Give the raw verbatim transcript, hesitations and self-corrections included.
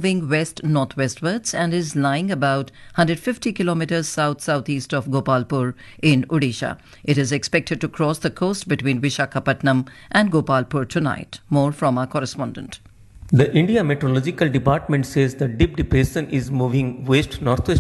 moving west-northwestwards and is lying about one hundred fifty kilometers south-southeast of Gopalpur in Odisha. It is expected to cross the coast between Visakhapatnam and Gopalpur tonight. More from our correspondent. The India Meteorological Department says the deep depression is moving west-northwest